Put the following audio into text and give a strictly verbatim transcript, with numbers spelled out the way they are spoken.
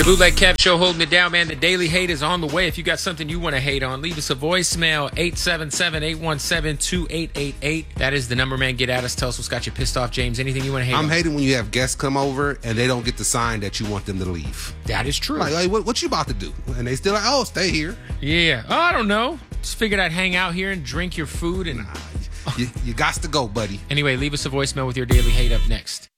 The Bootleg Kev Show holding it down, man. The Daily Hate is on the way. If you got something you want to hate on, leave us a voicemail, eight seven seven, eight one seven, two eight eight eight. That is the number, man. Get at us. Tell us what's got you pissed off, James. Anything you want to hate I'm on? hating when you have guests come over and they don't get the sign that you want them to leave. That is true. Like, like what, what you about to do? And they still like, oh, stay here. Yeah. Oh, I don't know. Just figured I'd hang out here and drink your food. And Nah, you, you got to go, buddy. Anyway, leave us a voicemail with your Daily Hate up next.